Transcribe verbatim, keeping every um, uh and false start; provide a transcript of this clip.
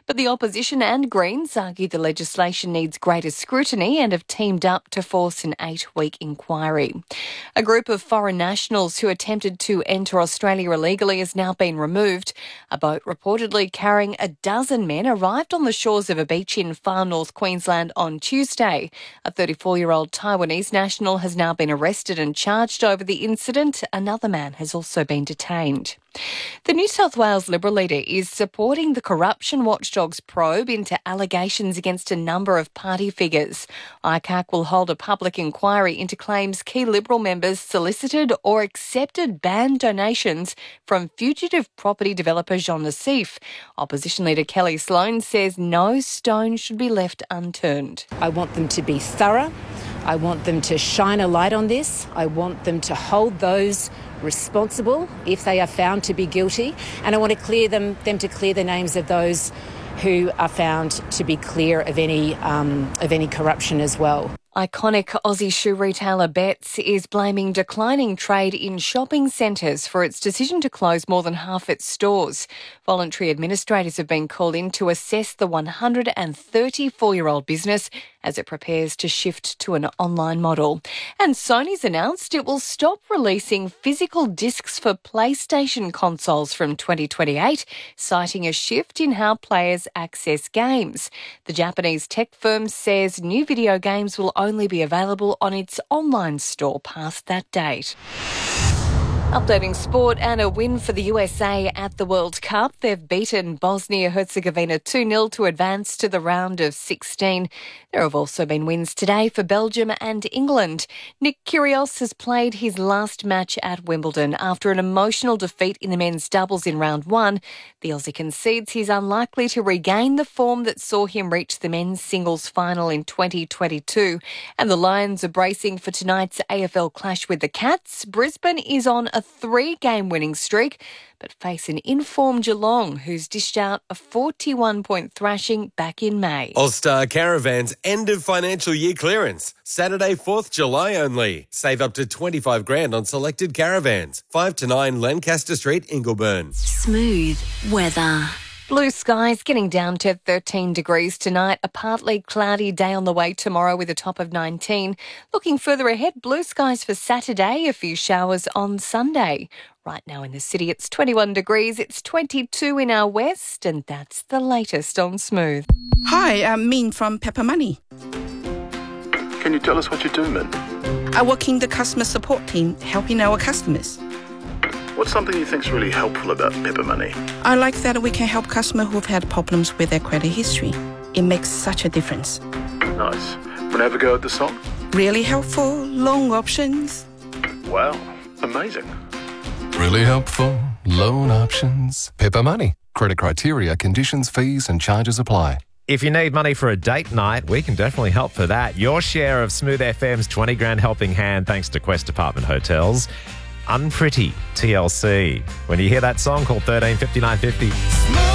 But the opposition and Greens argue the legislation needs greater scrutiny and have teamed up to force an eight-week inquiry. A group of foreign nationals who attempted to enter Australia illegally has now been removed. A boat reportedly carrying a dozen men arrived on the shores of a beach in far north Queensland on Tuesday. A thirty-four-year-old Taiwanese national has now been arrested and charged over the incident. Another man has also been detained. The New South Wales Liberal leader is supporting the Corruption Watchdog's probe into allegations against a number of party figures. I C A C will hold a public inquiry into claims key Liberal members solicited or accepted banned donations from fugitive property developer Jean Nassif. Opposition leader Kelly Sloan says no stone should be left unturned. I want them to be thorough. I want them to shine a light on this. I want them to hold those responsible if they are found to be guilty, and I want to clear them them to clear the names of those who are found to be clear of any um, of any corruption as well. Iconic Aussie shoe retailer Betts is blaming declining trade in shopping centres for its decision to close more than half its stores. Voluntary administrators have been called in to assess the one hundred thirty-four-year-old business as it prepares to shift to an online model. And Sony's announced it will stop releasing physical discs for PlayStation consoles from twenty twenty-eight, citing a shift in how players access games. The Japanese tech firm says new video games will only be available on its online store past that date. Updating sport, and a win for the U S A at the World Cup. They've beaten Bosnia-Herzegovina two nil to advance to the round of sixteen. There have also been wins today for Belgium and England. Nick Kyrgios has played his last match at Wimbledon after an emotional defeat in the men's doubles in round one. The Aussie concedes he's unlikely to regain the form that saw him reach the men's singles final in twenty twenty-two. And the Lions are bracing for tonight's A F L clash with the Cats. Brisbane is on a three-game winning streak, but face an informed Geelong, who's dished out a forty-one point thrashing back in May. All-Star Caravans end of financial year clearance. Saturday, fourth of July only. Save up to twenty-five grand on selected caravans. five to nine Lancaster Street, Ingleburn. Smooth weather. Blue skies getting down to thirteen degrees tonight. A partly cloudy day on the way tomorrow with a top of nineteen. Looking further ahead, blue skies for Saturday, a few showers on Sunday. Right now in the city, it's twenty-one degrees. It's twenty-two in our west, and that's the latest on Smooth. Hi, I'm Min from Pepper Money. Can you tell us what you do, Min? I work in the customer support team, helping our customers. What's something you think's really helpful about Pepper Money? I like that we can help customers who've had problems with their credit history. It makes such a difference. Nice. Wanna have a go at the song? Really helpful, loan options. Wow, amazing. Really helpful, loan options. Pepper Money. Credit criteria, conditions, fees and charges apply. If you need money for a date night, we can definitely help for that. Your share of Smooth F M's twenty grand helping hand thanks to Quest Apartment Hotels. Unpretty, T L C. When you hear that song, call thirteen fifty-nine fifty.